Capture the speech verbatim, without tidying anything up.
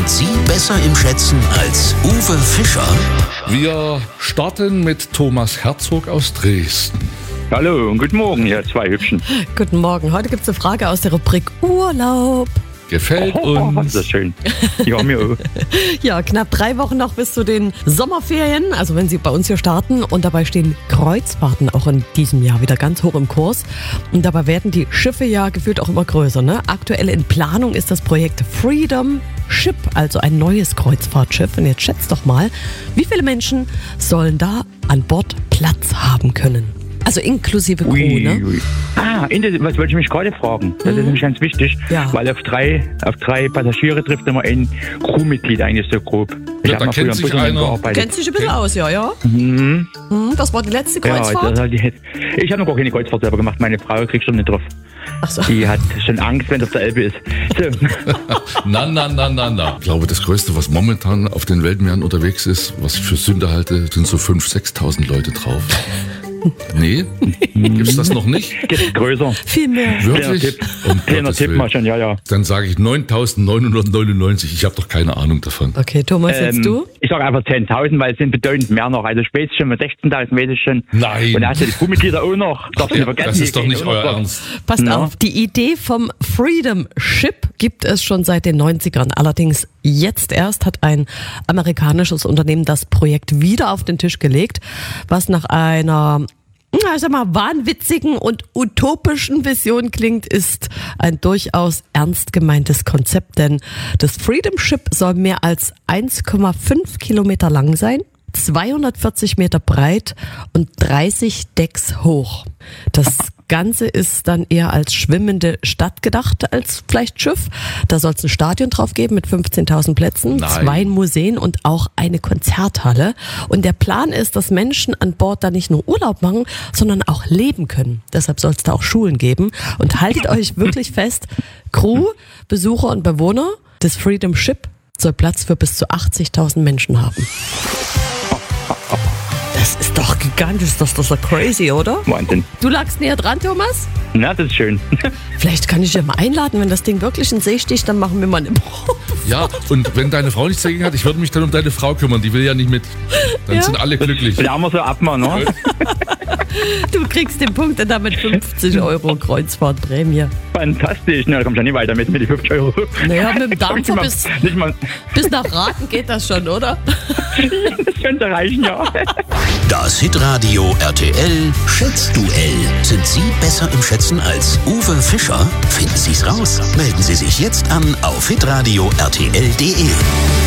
Sind Sie besser im Schätzen als Uwe Fischer? Wir starten mit Thomas Herzog aus Dresden. Hallo und guten Morgen, ihr zwei Hübschen. Guten Morgen. Heute gibt es eine Frage aus der Rubrik Urlaub. Gefällt Oh, uns. das ist schön. Ja, mir auch. Ja, knapp drei Wochen noch bis zu den Sommerferien, also wenn Sie bei uns hier starten. Und dabei stehen Kreuzfahrten auch in diesem Jahr wieder ganz hoch im Kurs. Und dabei werden die Schiffe ja gefühlt auch immer größer. Ne? Aktuell in Planung ist das Projekt Freedom Ship, also ein neues Kreuzfahrtschiff. Und jetzt schätzt doch mal, wie viele Menschen sollen da an Bord Platz haben können? Also inklusive Crew, Ui, ne? ui. Ah, Ende, was wollte ich mich gerade fragen? Das ist nämlich ganz wichtig, Ja. weil auf drei, auf drei Passagiere trifft immer ein Crewmitglied eigentlich so grob. Ich Ja, hab da mal kennt früher sich im Busseln einer. gearbeitet. Kennt sich ein bisschen aus, ja, ja. Mhm. Hm, das war die letzte Ja, Kreuzfahrt? das hat die, ich habe noch gar keine Kreuzfahrt selber gemacht. Meine Frau kriegt schon nicht drauf. Ach so. Die hat schon Angst, wenn das der Elbe ist. So. Na, na, na, na, na. Ich glaube, das Größte, was momentan auf den Weltmeeren unterwegs ist, was ich für Sünde halte, sind so fünftausend, sechstausend Leute drauf. Nee? Gibt's das noch nicht? Geht größer. Viel mehr. Kleiner Wirklich? Tipp. Um Kleiner Gottes Tipp Willen. mal schon, ja, ja. Dann sage ich neuntausendneunhundertneunundneunzig. Ich habe doch keine Ahnung davon. Okay, Thomas, jetzt Ähm, du? Ich sage einfach zehntausend, weil es sind bedeutend mehr noch. Also spätestens schon mit sechzehntausend weiß ich schon. Nein. Und da hast du die Crewmitglieder auch noch. Darfst du Ja, nicht vergessen. das die ist doch kriegen nicht auch noch euer was. Ernst. Passt Ja. auf, die Idee vom Freedom Ship gibt es schon seit den neunzigern. Allerdings jetzt erst hat ein amerikanisches Unternehmen das Projekt wieder auf den Tisch gelegt, was nach einer na, ich sag mal, wahnwitzigen und utopischen Vision klingt, ist ein durchaus ernst gemeintes Konzept, denn das Freedom Ship soll mehr als eins Komma fünf Kilometer lang sein, zweihundertvierzig Meter breit und dreißig Decks hoch. Das Ganze ist dann eher als schwimmende Stadt gedacht als vielleicht Schiff. Da soll es ein Stadion drauf geben mit fünfzehntausend Plätzen, Nein. zwei Museen und auch eine Konzerthalle. Und der Plan ist, dass Menschen an Bord da nicht nur Urlaub machen, sondern auch leben können. Deshalb soll es da auch Schulen geben. Und haltet euch wirklich fest, Crew, Besucher und Bewohner des Freedom Ship soll Platz für bis zu achtzigtausend Menschen haben. Das ist doch gigantisch, das ist doch so crazy, oder? Wahnsinn. Du lagst näher dran, Thomas? Na, das ist schön. Vielleicht kann ich dich ja mal einladen, wenn das Ding wirklich in See sticht, dann machen wir mal eine Probe. Ja, und wenn deine Frau nichts dagegen hat, ich würde mich dann um deine Frau kümmern. Die will ja nicht mit. Dann Ja. sind alle glücklich. Lernen wir so ab, mal, ne? Du kriegst den Punkt und damit fünfzig Euro Kreuzfahrtprämie. Fantastisch. Na, da kommst du ja nicht weiter mit, mit die fünfzig Euro. Naja, mit dem Dampfer Nicht mal- bis, Nicht mal, bis nach Raten geht das schon, oder? das könnte reichen, ja. Das Hitradio R T L Schätzduell. Sind Sie besser im Schätzen als Uwe Fischer? Finden Sie's raus. Melden Sie sich jetzt an auf hitradio R T L punkt de.